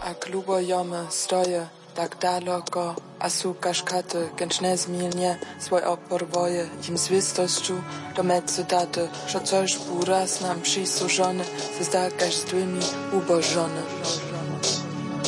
a klubo jomy stoje tak daleko, a su kaszkaty, gęcz nezmilnie swój opor woje, im zwistościu do medzy daty, że coś był raz nam przysłużony, ze zdakaś z twymi ubożony.